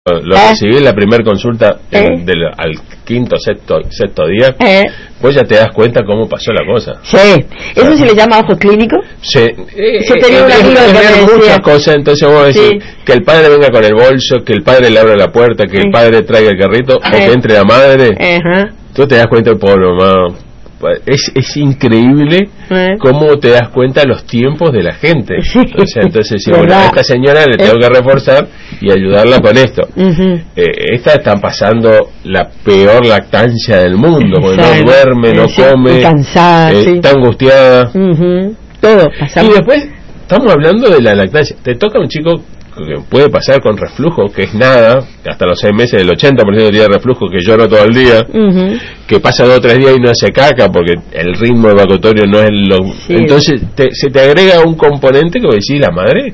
lo recibí en la primera consulta al quinto, sexto día, pues ya te das cuenta cómo pasó la cosa. Sí, ¿eso se le llama ojo clínico? Sí, tenía una amiga que me decía muchas cosas, entonces vos decís que el padre venga con el bolso, que el padre le abra la puerta, que el padre traiga el carrito, o que entre la madre, tú te das cuenta del pobre mamá. Es increíble cómo te das cuenta los tiempos de la gente. Entonces si bueno, a esta señora le tengo que reforzar y ayudarla con esto. Esta están pasando la peor lactancia del mundo, porque no duerme, no come, cansada, está angustiada. Todo pasamos. Y después estamos hablando de la lactancia. Te toca un chico que puede pasar con reflujo, que es nada, hasta los 6 meses el 80% tiene reflujo, que llora todo el día, que pasa 2 o 3 días y no hace caca porque el ritmo evacuatorio no es lo... Entonces se te agrega un componente que decís, la madre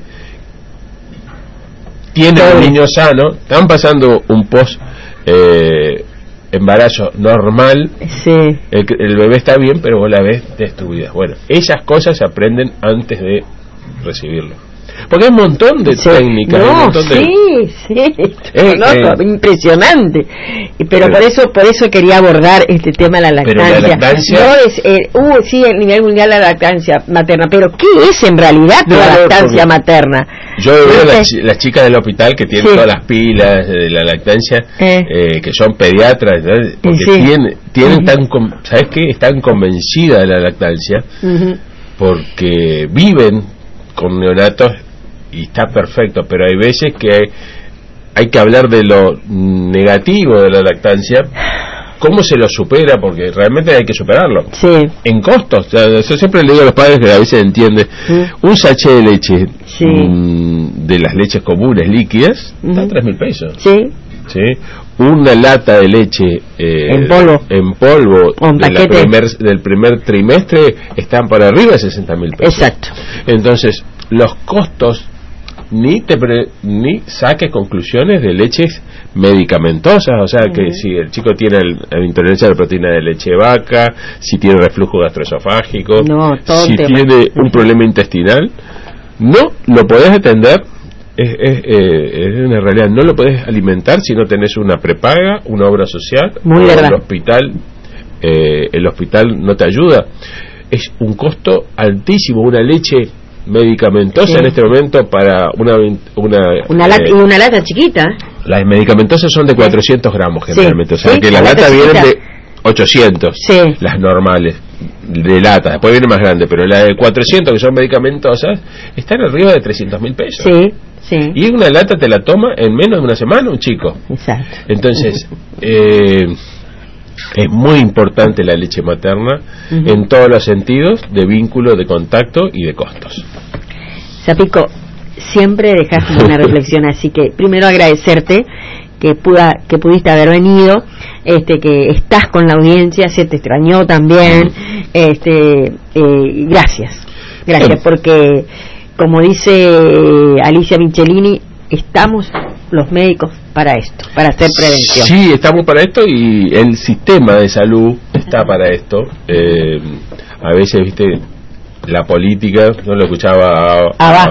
tiene un niño sano, están pasando un post embarazo normal, el bebé está bien, pero vos la ves destruida. Bueno, esas cosas se aprenden antes de recibirlo. Porque hay un montón de técnicas, hay un montón de... impresionante. Pero por eso quería abordar este tema de la lactancia. Pero la lactancia... sí, a nivel mundial la lactancia materna, pero ¿qué es en realidad la lactancia materna? Yo veo las chicas del hospital que tienen todas las pilas de la lactancia, que son pediatras, ¿sabes? Porque tienen ¿sabes qué? Están convencidas de la lactancia, porque viven con neonatos y está perfecto, pero hay veces que hay que hablar de lo negativo de la lactancia, cómo se lo supera, porque realmente hay que superarlo. En costos, o sea, yo siempre le digo a los padres que a veces entienden, un sachet de leche de las leches comunes líquidas está a 3.000 pesos. Una lata de leche en polvo del primer trimestre están por arriba de 60.000 pesos. Exacto. Entonces los costos, ni saques conclusiones de leches medicamentosas, o sea que si el chico tiene intolerancia a la proteína de leche de vaca, si tiene reflujo gastroesofágico, si tiene un problema intestinal, no lo podés atender. Es una realidad, no lo podés alimentar si no tenés una prepaga, una obra social, el hospital no te ayuda. Es un costo altísimo, una leche medicamentosa en este momento para una lata chiquita. Las medicamentosas son de 400 gramos generalmente, o sea que la lata vienen de 800, las normales de lata, después viene más grande, pero las de 400 que son medicamentosas están arriba de 300.000 pesos. Y una lata te la toma en menos de una semana un chico. Entonces es muy importante la leche materna en todos los sentidos, de vínculo, de contacto y de costos. Zapico, siempre dejaste una reflexión, así que primero agradecerte que pudiste haber venido, que estás con la audiencia, se te extrañó también, gracias, porque como dice Alicia Michelini, estamos los médicos para esto, para hacer prevención. Sí, estamos para esto y el sistema de salud está para esto. A veces, viste, la política, no lo escuchaba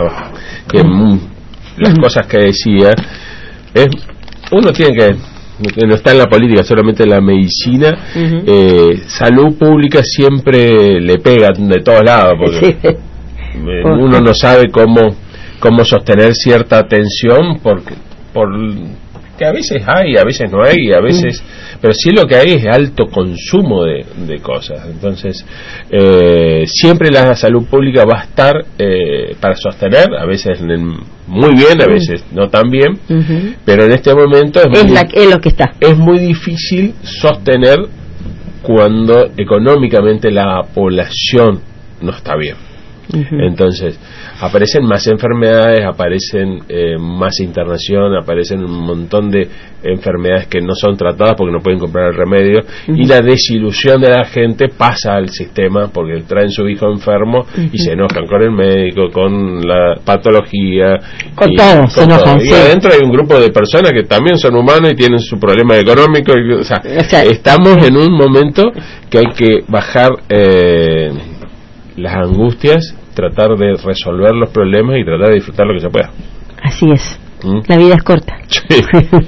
las cosas que decía, uno tiene que no está en la política, solamente en la medicina. Salud pública siempre le pega de todos lados, porque uno no sabe cómo sostener cierta atención que a veces hay, a veces no hay, a veces, pero sí lo que hay es alto consumo de cosas. Entonces siempre la salud pública va a estar para sostener, a veces muy bien, a veces no tan bien, pero en este momento es lo que está. Es muy difícil sostener cuando económicamente la población no está bien. Entonces aparecen más enfermedades, aparecen más internación, aparecen un montón de enfermedades que no son tratadas porque no pueden comprar el remedio, y la desilusión de la gente pasa al sistema porque traen su hijo enfermo y se enojan con el médico, con la patología, con todo se enojan. Y adentro hay un grupo de personas que también son humanos y tienen su problema económico, o sea, estamos en un momento que hay que bajar las angustias, tratar de resolver los problemas y tratar de disfrutar lo que se pueda. Así es. La vida es corta.